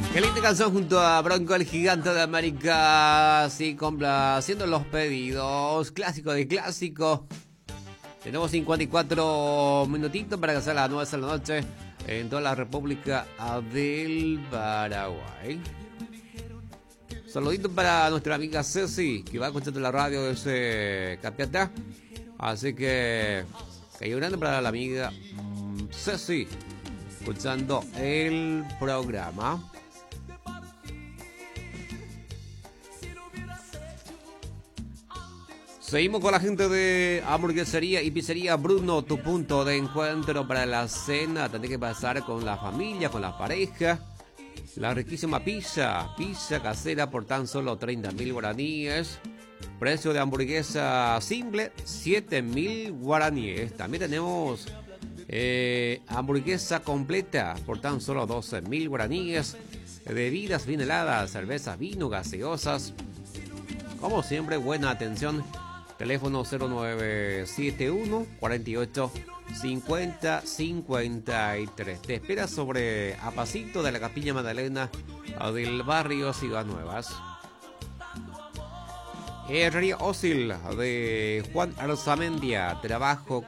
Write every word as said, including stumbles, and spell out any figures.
Qué linda canción junto a Bronco, el gigante de América. Sí, complaciendo los pedidos. Clásico de clásico. Tenemos cincuenta y cuatro minutitos para que sea las nueve de la noche en toda la República del Paraguay. Saludito para nuestra amiga Ceci, que va escuchando la radio desde Capiatá. Así que, cayó grande para la amiga Ceci, escuchando el programa. Seguimos con la gente de hamburguesería y pizzería Bruno, tu punto de encuentro para la cena. Tendré que pasar con la familia, con la pareja. La riquísima pizza, pizza casera por tan solo treinta mil guaraníes. Precio de hamburguesa simple, siete mil guaraníes. También tenemos eh, hamburguesa completa por tan solo doce mil guaraníes. Bebidas bien heladas, cervezas, vino, gaseosas. Como siempre, buena atención. Teléfono cero nueve siete uno, cuarenta y ocho, cincuenta, cincuenta y tres. Te espera sobre a pasito de la Capilla Magdalena del barrio Ciudad Nuevas. Herrería Ósil de Juan Arzamendia. Trabajo